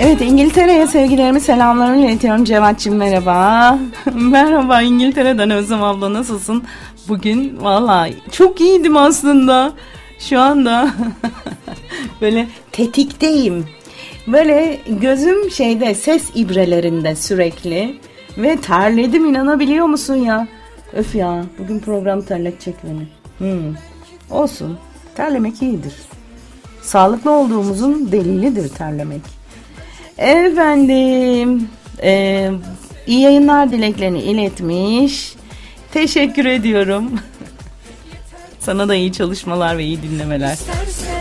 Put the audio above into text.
Evet, İngiltere'ye sevgilerimi, selamlarımı iletiyorum. Cevat'cığım merhaba. Merhaba İngiltere'den Özlem abla, nasılsın? Bugün vallahi çok iyiydim aslında. Şu anda böyle tetikteyim. Böyle gözüm ses ibrelerinde sürekli. Ve terledim, inanabiliyor musun ya? Öf ya, bugün program terletecek beni. Olsun, terlemek iyidir. Sağlıklı olduğumuzun delilidir terlemek. Efendim, iyi yayınlar dileklerini iletmiş. Teşekkür ediyorum. Sana da iyi çalışmalar ve iyi dinlemeler.